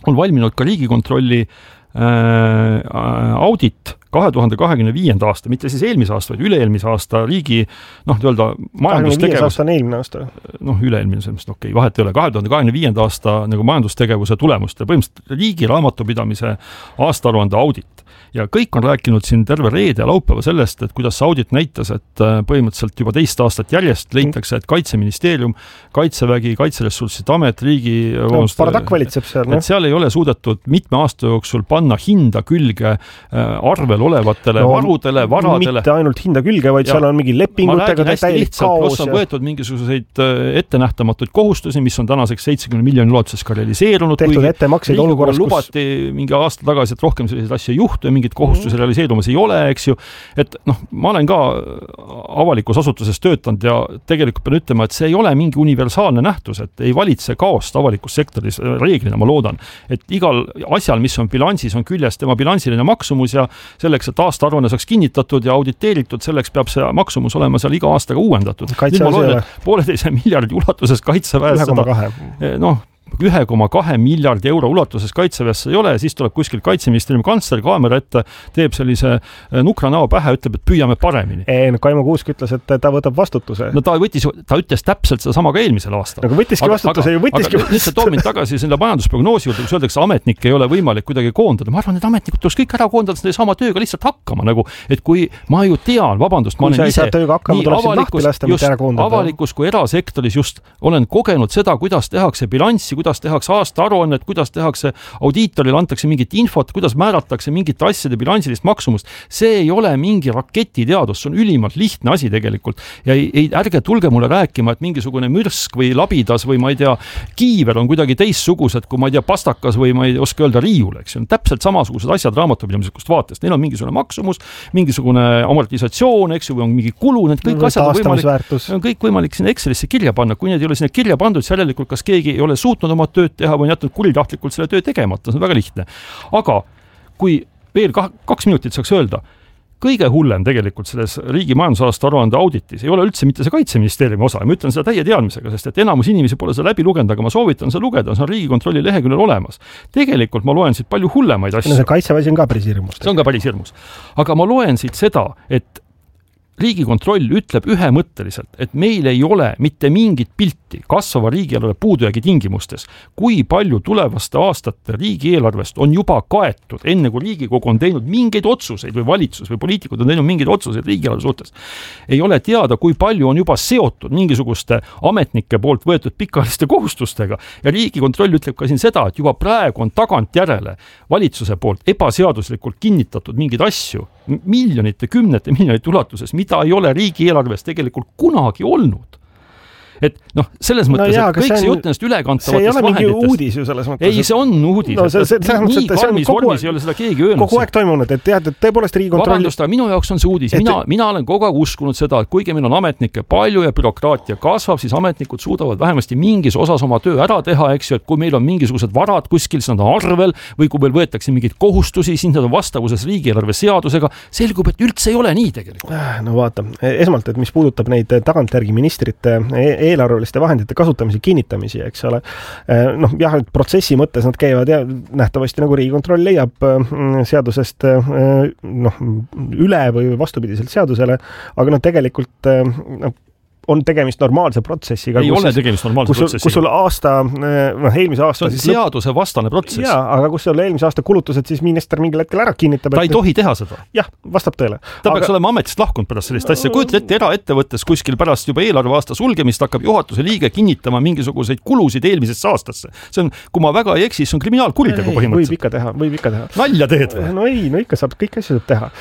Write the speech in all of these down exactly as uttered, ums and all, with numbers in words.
on valminud ka Riigikontrolli äh, audit kahe tuhande kahekümne viienda aasta, mitte siis eelmise aasta, vaid üle-eelmise aasta riigi, noh, öelda majandustegevus. aasta on eelmine aasta. Noh, üle-eelmine, sellest okei, okay, vahet ei ole. kahe tuhande kahekümne viienda aasta nagu majandustegevuse tulemuste, põhimõtteliselt riigi raamatupidamise aastaaruande audit. Ja kõik on rääkinud siin terve reede ja laupäeva sellest, et kuidas audit näitas, et põhimõtteliselt juba teist aastat järjest leitakse, et Kaitseministeerium, Kaitsevägi, Kaitseressursside Amet, riigi... No, paradak valitseb seal. Et seal ei ole suudetud mitme aasta jooksul panna hinda külge arvel olevatele no, varudele, varadele. Mitte ainult hinda külge, vaid ja, seal on mingi lepingutega täielik kaos. On võetud mingisuguseid ettenähtamatuid kohustusi, mis on tänaseks seitsekümmend miljoni ulatuses ka realiseerunud. Tehtud ettemakseid olukorras, kus... lubati mingi aasta tagasi, et rohkem selliseid asju ei juhtu ja mingid kohustusi mm. realiseerumas ei ole, eks ju. Et noh, ma olen ka avalikus asutuses töötanud ja tegelikult pean ütlema, et see ei ole mingi universaalne nähtus, et ei valitse kaost avalikus sektoris reeglina, ma loodan. Et igal asjal, mis on bilansis, on küljes tema bilansiline maksumus ja selleks, et aastaaruanne saaks kinnitatud ja auditeeritud, selleks peab see maksumus olema seal iga aastaga uuendatud. Nüüd ma loen, et pooleteise miljardi ulatuses kaitseväes seda, noh, ühe koma kahe miljardi euro ulatuses kaitseväesse ei ole ja siis tuleb kuskil Kaitseministeeriumi kantsler kaamera ette, teeb sellise nukra näo pähe, ütleb, et püüame paremini. Ei, no Kaimo Kuusk ütles, et ta võtab vastutuse. No ta, võttis, ta ütles täpselt seda sama ka eelmisel aastal. Aga võttiski aga, vastutuse. Aga, võttiski aga nüüd see toob mind tagasi selle majandusprognoosi juurde, kus öeldakse, ametnikke ei ole võimalik kuidagi koondada. Ma arvan, et ametnikud tuleks kõik ära koondada, seda sama tööga lihtsalt hakkama. Nagu, et kui ma ju tean, vabandust, ma olen ise nii avalikus, just, avalikus kui erasektoris just olen kogenud seda, kuidas tehakse bilanssi, kuidas tehakse aasta aruannet, kuidas tehakse audiitorile, antakse mingit infot, kuidas määratakse mingite asjade bilansilist maksumust. See ei ole mingi raketiteadus, see on ülimalt lihtne asi tegelikult. Ja ei, ei, ärge tulge mulle rääkima, et mingisugune mürsk või labidas või ma ei tea, kiiver on kuidagi teissugused, kui ma ei tea, pastakas või ma ei oska öelda riiul, eks. On täpselt samasugused asjad raamatupidamislikust vaatest. Neil on mingisugune maksumus, mingisugune amortisatsioon, eks ju, või on mingi kulu, need kõik asjad on võimalik, on kõik võimalik sinna Excelisse kirja panna. Kui need ei ole sinna kirja pandud, järelikult kas keegi ei ole suutnud oma tööd teha või on jätnud kuritahtlikult selle töö tegemata, see on väga lihtne. Aga kui veel kaks minutit saaks öelda, kõige hullem tegelikult selles riigi majandusaasta aruande auditis ei ole üldse mitte see Kaitseministeeriumi osa. Ma ütlen seda täie teadmisega, sest et enamus inimesi pole seda läbi lugenud, aga ma soovitan seda lugeda, see on Riigikontrolli leheküljel olemas. Tegelikult ma loen siit palju hullemaid asju. No see Kaitseväsi on ka päris hirmus. See on ka päris hirmus. Aga ma loen siit seda, et Riigikontroll ütleb ühemõtteliselt, et meil ei ole mitte mingit pilti kasvava riigieelarve puudujäägi tingimustes, kui palju tulevaste aastate riigieelarvest on juba kaetud, enne kui Riigikogu on teinud mingeid otsuseid või valitsus või poliitikud on teinud mingeid otsuseid riigieelarve suhtes. Ei ole teada, kui palju on juba seotud mingisuguste ametnike poolt võetud pikaajaliste kohustustega ja Riigikontroll ütleb ka siin seda, et juba praegu on tagantjärele valitsuse poolt ebaseaduslikult kinnitatud mingeid asju, miljonite, kümnete miljonite ulatuses, mida ei ole riigieelarves tegelikult kunagi olnud. Et noh, selles mõttes, no jaa, et kõik see jutt nendest ülekantavatest vahenditest. See ei ole mingi uudis ju selles mõttes. Ei, see on uudis. No, see, see, see, nii see, karmis vormis ei ole seda keegi öelnud. Kogu aeg toimunud, et tead, et tõepoolest Riigikontroll... Vabandust, aga minu jaoks on see uudis. Mina, et... mina olen kogu aeg uskunud seda, et kuigi meil on ametnike palju ja bürokraatia kasvab, siis ametnikud suudavad vähemasti mingis osas oma töö ära teha, eks ju, et kui meil on mingisugused varad kuskil, siis nad on arvel või kui meil võetakse mingeid kohustusi, siis nad on vastavuses riigieelarve seadusega. Selgub, et üldse ei ole nii tegelikult. No vaata, esmalt, et mis puudutab neid tagantjärgi ministrite eelarveliste vahendite kasutamise kinnitamisi, eks ole. Noh, jah, protsessi mõttes nad käivad ja nähtavasti nagu Riigikontroll leiab seadusest noh, üle või vastupidiselt seadusele, aga noh, tegelikult noh, on tegemist normaalse protsessiga. Ei ole tegemist normaalse kus, protsessiga. Kus sul aasta, noh, eelmise aasta... See on siis seaduse vastane protsess. Jaa, aga kus sul eelmise aasta kulutused, siis minister mingil hetkel ära kinnitab. Ta et... ei tohi teha seda. Jah, vastab tõele. Ta aga... peaks olema ametist lahkunud pärast sellist asja. Kujutle ette eraettevõttes kuskil pärast juba eelarve aasta sulgemist hakkab juhatuse liige kinnitama mingisuguseid kulusid eelmisesse aastasse. See on, kui ma väga ei eksi, see on kriminaalkuritegu põhimõtteliselt. Võib ikka teha, võib ikka teha. Nalja teed või? No ei, no ikka saab, kõik asju saab teha.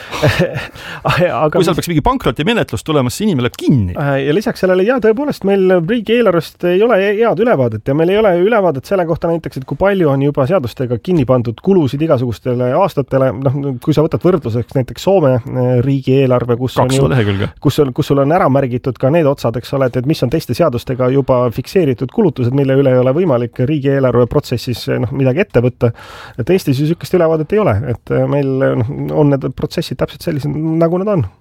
aga kui seal peaks mingi pankroti menetlus tulemas, siis inimene läheb kinni. Ja lisaks sellele, jah, tõepoolest meil riigieelarvest ei ole head ülevaadet ja meil ei ole ülevaadet selle kohta näiteks, et kui palju on juba seadustega kinni pandud kulusid igasugustele aastatele. Noh, kui sa võtad võrdluseks näiteks Soome riigieelarve, kus on, ju, kus, on, kus sul on ära märgitud ka need otsad, eks ole, et mis on teiste seadustega juba fikseeritud kulutused, mille üle ei ole võimalik riigieelarve protsessis noh, midagi ette võtta. Et Eestis ju sükest ülevaadet ei ole, et meil noh, on need protsessid täpselt sellised, nagu nad on.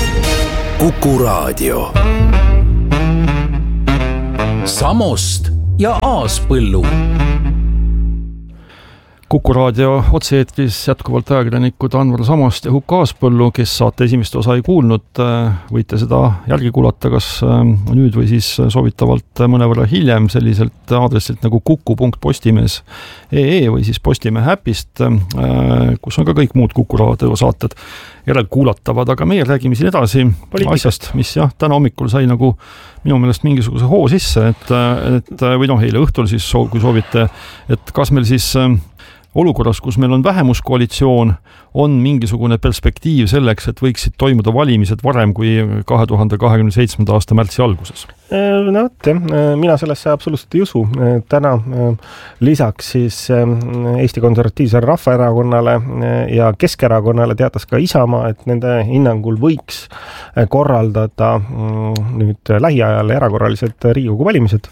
Kuku Raadio. Samost ja Aaspõllu. Kuku raadio otse-eetris jätkuvalt ajakirjanikud Anvar Samost ja Huko Aaspõllu, kes saate esimest osa ei kuulnud, võite seda järgi kuulata kas nüüd või siis soovitavalt mõnevõrra hiljem selliselt aadressilt nagu kuku punkt postimees punkt ee või siis Postimehe äpist, kus on ka kõik muud Kuku raadio saated järelkuulatavad, aga meie räägime siin edasi Poliitika. Asjast, mis jah, täna hommikul sai nagu minu meelest mingisuguse hoo sisse, et, et või noh, eile õhtul siis, kui soovite, et kas meil siis olukorras, kus meil on vähemuskoalitsioon, on mingisugune perspektiiv selleks, et võiksid toimuda valimised varem kui kahe tuhande kahekümne seitsmenda aasta märtsi alguses? No vot, mina sellesse absoluutselt ei usu. Täna lisaks siis Eesti Konservatiivsele Rahvaerakonnale ja Keskerakonnale teatas ka Isamaa, et nende hinnangul võiks korraldada nüüd lähiajal erakorralised Riigikogu valimised.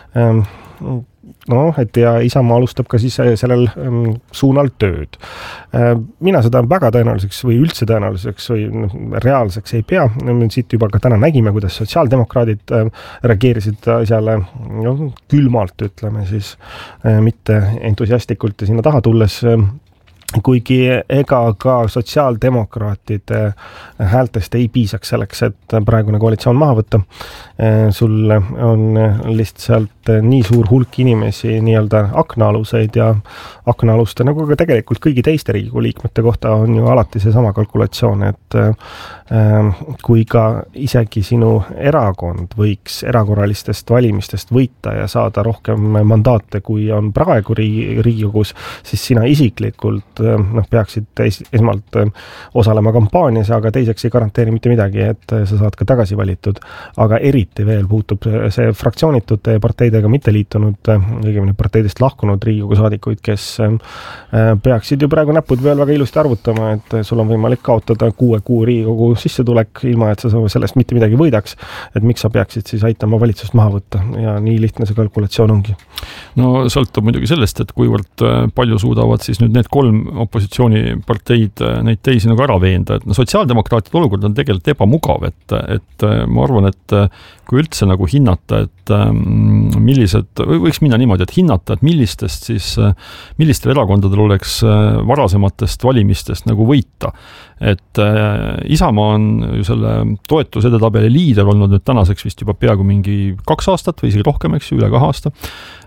No, et ja Isamaa alustab ka siis sellel suunal tööd. Mina seda väga tõenäoliseks või üldse tõenäoliseks või reaalseks ei pea. Siit juba ka täna nägime, kuidas sotsiaaldemokraadid reageerisid asjale no, külmalt, ütleme siis, mitte entusiastlikult ja sinna taha tulles, kuigi ega ka sotsiaaldemokraatide häältest ei piisaks selleks, et praegune koalitsioon maha võtta. Sul on lihtsalt nii suur hulk inimesi nii-öelda aknaaluseid ja aknaaluste, nagu ka tegelikult kõigi teiste Riigikogu liikmete kohta on ju alati see sama kalkulatsioon, et kui ka isegi sinu erakond võiks erakorralistest valimistest võita ja saada rohkem mandaate, kui on praegu Riigikogus, siis sina isiklikult noh, peaksid esmalt osalema kampaanias, aga teiseks ei garanteeri mitte midagi, et sa saad ka tagasi valitud. Aga eriti veel puutub see fraktsioonitute parteidega mitte liitunud, õigemini parteidest lahkunud Riigikogu saadikuid, kes peaksid ju praegu näpud veel väga ilusti arvutama, et sul on võimalik kaotada kuue kuu Riigikogu sissetulek, ilma et sa sellest mitte midagi võidaks, et miks sa peaksid siis aitama valitsust maha võtta ja nii lihtne see kalkulatsioon ongi. No sõltub muidugi sellest, et kuivõrd palju suudavad siis nüüd need kolm opositsiooniparteid neid teisi nagu ära veenda, et no sotsiaaldemokraatide olukord on tegelikult ebamugav, et, et ma arvan, et kui üldse nagu hinnata, et millised, võiks minna niimoodi, et hinnata, et millistest siis, millistel erakondadel oleks varasematest valimistest nagu võita. Et Isamaa on ju selle toetusedetabeli liider olnud nüüd tänaseks vist juba peaaegu mingi kaks aastat või isegi rohkem, eks ju, üle kahe aasta.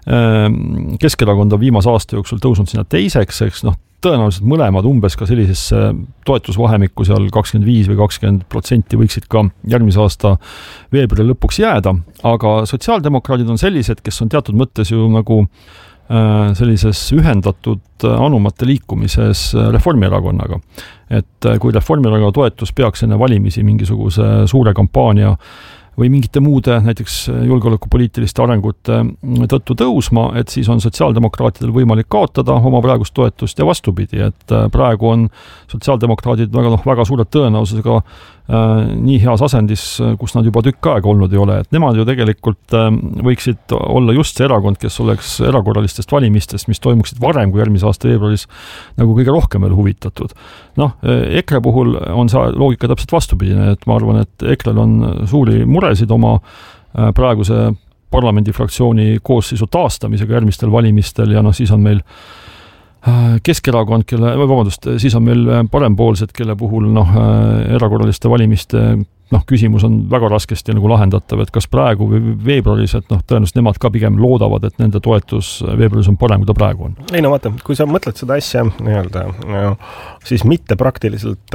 Keskerakond on viimase aasta jooksul tõusnud sinna teiseks, eks noh, tõenäoliselt mõlemad umbes ka sellisesse toetusvahemikku seal kakskümmend viis või kakskümmend protsenti võiksid ka järgmise aasta veebruari lõpuks jääda, aga sotsiaaldemokraadid on sellised, kes on teatud mõttes ju nagu sellises ühendatud anumate liikumises Reformierakonnaga. Et kui Reformierakonna toetus peaks enne valimisi mingisuguse suure kampaania või mingite muude, näiteks julgeolekupoliitiliste arengute tõttu tõusma, et siis on sotsiaaldemokraatidel võimalik kaotada oma praegust toetust ja vastupidi, et praegu on sotsiaaldemokraadid väga, noh, väga suure tõenäosusega äh, nii heas asendis, kus nad juba tükk aega olnud ei ole, et nemad ju tegelikult äh, võiksid olla just see erakond, kes oleks erakorralistest valimistest, mis toimuksid varem kui järgmise aasta veebruaris, nagu kõige rohkem veel huvitatud. Noh, EKRE puhul on see loogika täpselt vastupidine, et ma arvan, et EKREl on suuri muresid oma praeguse parlamendifraktsiooni koosseisu taastamisega järgmistel valimistel ja noh, siis on meil Keskerakond, kelle, või vabandust, siis on meil parempoolsed, kelle puhul noh, erakorraliste valimiste noh, küsimus on väga raskesti nagu lahendatav, et kas praegu või veebruaris, et noh, tõenäoliselt nemad ka pigem loodavad, et nende toetus veebruaris on parem, kui ta praegu on. Ei no vaata, kui sa mõtled seda asja nii-öelda, siis mitte praktiliselt,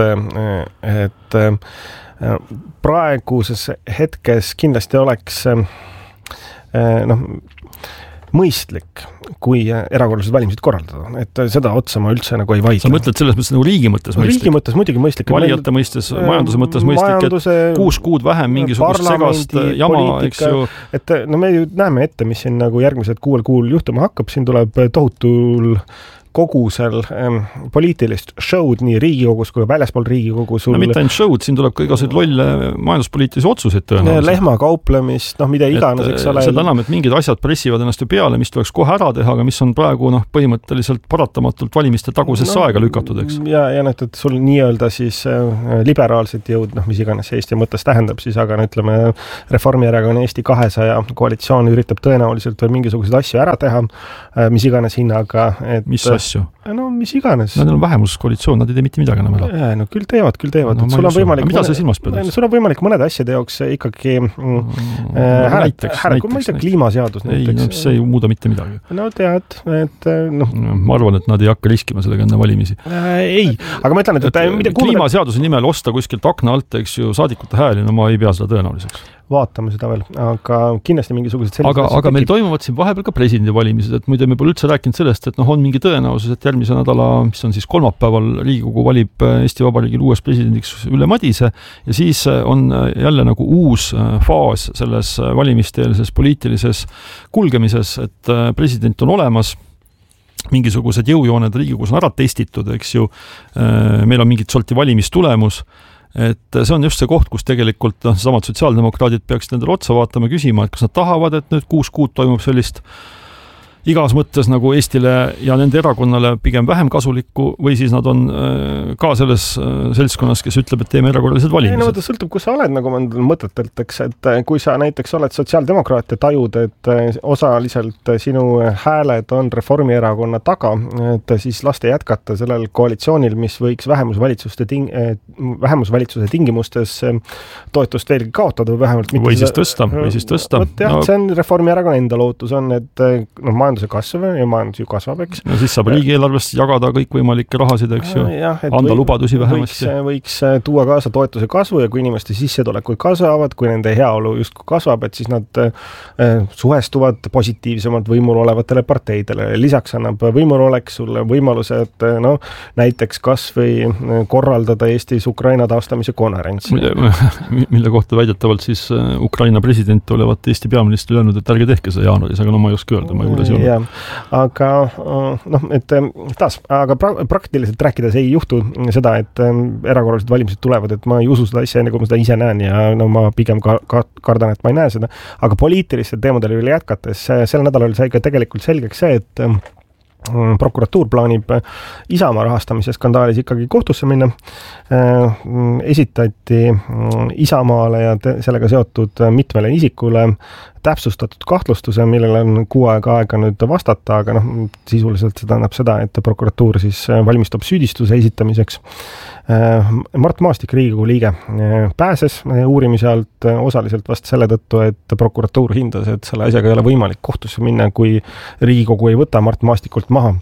et praeguses hetkes kindlasti oleks noh, mõistlik, kui erakorralised valimised korraldada. Et seda otsa ma üldse nagu ei vaidle. Sa mõtled selles mõttes nagu riigi mõttes mõistlik? Riigi mõttes muidugi mõistlik. Valijate mõistes, majanduse mõttes mõistlik, majanduse, et kuus kuud vähem mingisugust segast jama, eks ju. Et no me ju näeme ette, mis siin nagu järgmised kuuel kuul juhtuma hakkab. Siin tuleb tohutul kogu seal ähm, poliitilist show'd nii Riigikogus kui väljaspool Riigikogu sul... no mitte ainult show'd, siin tuleb ka igasuguseid lolle majanduspoliitilisi otsuseid tõenäoliselt. Lehmakauplemist, noh mida iganes, eks ole. Seda enam, et mingid asjad pressivad ennast ju peale, mis tuleks kohe ära teha, aga mis on praegu noh, põhimõtteliselt paratamatult valimiste tagusesse no, aega lükatud, eks. Ja, ja noh, et sul nii-öelda siis äh, liberaalsed jõud, noh mis iganes Eesti mõttes tähendab siis, aga no ütleme Reformierakonna Eesti kahesaja koalitsioon üritab tõenäoliselt veel mingisuguseid asju ära teha, äh, mis iganes hinnaga. Et, mis asju? No mis iganes. Nad on vähemuskoalitsioon, nad ei tee mitte midagi enam ära. Ja, no küll teevad, küll teevad. No, sul on võimalik mida see silmas peab? Sul on võimalik mõnede asjade jaoks ikkagi mm, äh, näiteks, hääle, näiteks, ma ei tea, kliimaseadus ei, näiteks. No, see ei muuda mitte midagi. No tead, et noh. Ma arvan, et nad ei hakka riskima sellega enne valimisi. Äh, ei, aga ma ütlen, et, et, et mida, kliimaseaduse nimel osta kuskilt akna alt, eks ju, saadikute hääli, no ma ei pea seda tõenäoliseks. Vaatame seda veel, aga kindlasti mingisugused sellised aga, aga meil toimuvad siin vahepeal ka presidendivalimised, et muide me pole üldse rääkinud sellest, et noh, on mingi tõenäosus, et järgmise nädala, mis on siis kolmapäeval, Riigikogu valib Eesti Vabariigil uues presidendiks Ülle Madise ja siis on jälle nagu uus faas selles valimisteelses poliitilises kulgemises, et president on olemas, mingisugused jõujooned Riigikogus on ära testitud, eks ju, meil on mingit sorti valimistulemus, et see on just see koht, kus tegelikult no, samad sotsiaaldemokraadid peaksid endale otsa vaatama küsima, et kas nad tahavad, et nüüd kuus kuud toimub sellist igas mõttes nagu Eestile ja nende erakonnale pigem vähem kasulikku või siis nad on ka selles seltskonnas, kes ütleb, et teeme erakorralised valimised. No, võtta, sõltub, kus sa oled, nagu ma mõtetelt, eks, et kui sa näiteks oled sotsiaaldemokraat ja tajud, et osaliselt sinu hääled on Reformierakonna taga, et siis laste jätkata sellel koalitsioonil, mis võiks vähemusvalitsuste ting- vähemusvalitsuse tingimustes toetust veelgi kaotada või vähemalt mitte või siis tõsta, või siis tõsta. Võt, jah, no, see on Reformierakonna enda lootus on, et no, majanduse kasv ja majandus ju kasvab, eks. No siis saab riigieelarvest jagada kõikvõimalikke rahasid, eks ju, ja, anda või, lubadusi vähemasti. Võiks, võiks tuua kaasa toetuse kasvu ja kui inimeste sissetulekud kasvavad, kui nende heaolu just kasvab, et siis nad äh, suhestuvad positiivsemalt võimul olevatele parteidele. Lisaks annab võimul oleks sulle võimaluse, et no, näiteks kas või korraldada Eestis Ukraina taastamise konverents. Mille kohta väidetavalt siis Ukraina president olevat Eesti peaministri öelnud, et ärge tehke seda jaanuaris, aga no ma ei oska öelda, ma ei kuule ja, aga noh, et taas, aga pra- praktiliselt rääkides ei juhtu seda, et erakorralised valimised tulevad, et ma ei usu seda asja, enne kui ma seda ise näen ja no ma pigem ka, ka, kardan, et ma ei näe seda, aga poliitilistel teemadel veel jätkates, sel nädalal sai ka tegelikult selgeks see, et prokuratuur plaanib Isamaa rahastamise skandaalis ikkagi kohtusse minna. Esitati Isamaale ja te, sellega seotud mitmele isikule täpsustatud kahtlustuse, millele on kuu aega aega nüüd vastata, aga noh, sisuliselt see tähendab seda, et prokuratuur siis valmistub süüdistuse esitamiseks. Mart Maastik, Riigikogu liige, pääses uurimise alt osaliselt vast selle tõttu, et prokuratuur hindas, et selle asjaga ei ole võimalik kohtusse minna, kui Riigikogu ei võta Mart Maastikult maha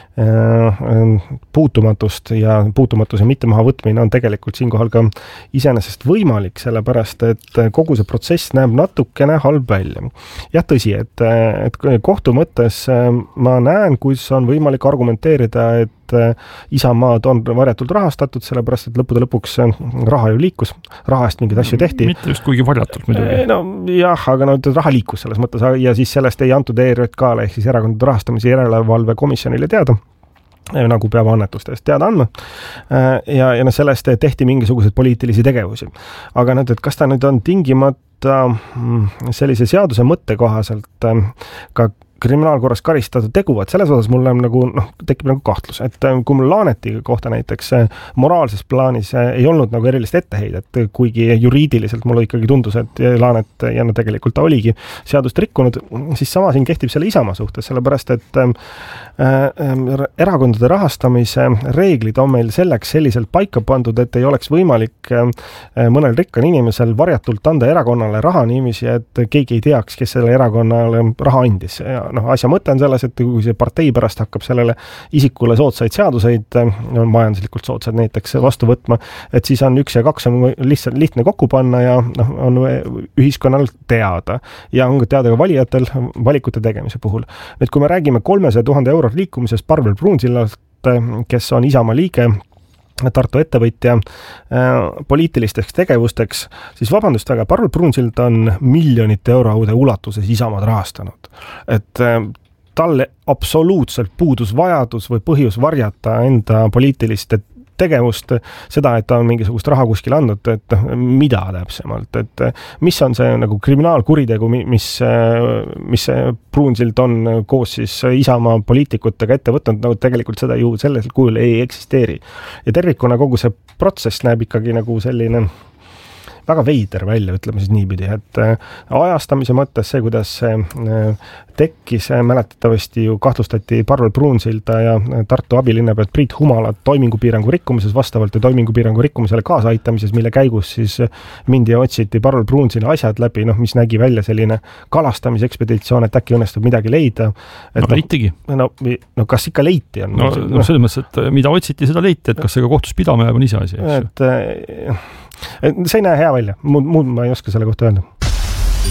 puutumatust ja puutumatuse mitte maha võtmine on tegelikult siinkohal ka iseenesest võimalik, sellepärast et kogu see protsess näeb natukene halb välja. jah, tõsi, et, et kohtu mõttes ma näen, kus on võimalik argumenteerida, et Isamaad on varjatult rahastatud, sellepärast et lõppude lõpuks raha ju liikus, raha eest mingeid asju tehti. Mitte just kuigi varjatult muidugi. No jah, aga no raha liikus selles mõttes ja siis sellest ei antud E R J K-le ehk siis erakondade rahastamise järelevalve komisjonile teada, nagu peab annetustest teada andma. Ja, ja no sellest tehti mingisuguseid poliitilisi tegevusi. Aga nüüd, et kas ta nüüd on tingimata sellise seaduse mõtte kohaselt ka kriminaalkorras karistatud teguvad, selles osas mul on nagu, noh, tekib nagu kahtlus, et kui mul Laaneti kohta näiteks moraalses plaanis ei olnud nagu erilist etteheidet, kuigi juriidiliselt mulle ikkagi tundus, et Laanet ja no tegelikult ta oligi seadust rikkunud, siis sama siin kehtib selle Isamaa suhtes, sellepärast et äh, erakondade rahastamise reeglid on meil selleks selliselt paika pandud, et ei oleks võimalik äh, mõnel rikkan inimesel varjatult anda erakonnale raha niiviisi, et keegi ei teaks, kes selle erakonnale raha andis ja noh, asja mõte on selles, et kui see partei pärast hakkab sellele isikule soodsaid seaduseid, no majanduslikult soodsad näiteks vastu võtma, et siis on üks ja kaks on lihtsalt lihtne kokku panna ja noh, on ühiskonnal teada ja on teada ka valijatel valikute tegemise puhul. Nüüd, kui me räägime kolmesaja tuhande euro liikumisest Parvel Pruunsillalt, kes on Isamaa liige, Tartu ettevõtja poliitilisteks tegevusteks, siis vabandust väga, Parvel Pruunsild on miljonite eurode ulatuses Isamaad rahastanud. Et talle absoluutselt puudus vajadus või põhjus varjata enda poliitilist tegevust, seda, et ta on mingisugust raha kuskil andnud, et mida täpsemalt, et mis on see nagu kriminaalkuritegu, mis, mis Pruunsild on koos siis Isamaa poliitikutega ette võtnud, nagu tegelikult seda ju sellel kujul ei eksisteeri. Ja tervikuna kogu see protsess näeb ikkagi nagu selline väga veider välja, ütleme siis niipidi, et ajastamise mõttes see, kuidas see tekkis, mäletatavasti ju kahtlustati Parvel Pruunsilda ja Tartu abilinnapead Priit Humalat toimingupiirangu rikkumises vastavalt ja toimingupiirangu rikkumisele kaasaaitamises, mille käigus siis mindi ja otsiti Parvel Pruunsile asjad läbi, noh, mis nägi välja selline kalastamisekspeditsioon, et äkki õnnestub midagi leida. Et no leitigi. No, no kas ikka leiti on? No, no selles mõttes, et mida otsiti, seda leiti, et kas see ka kohtus pidama jääb on ise asi. Et see ei näe hea välja, muud, muud ma ei oska selle kohta öelda.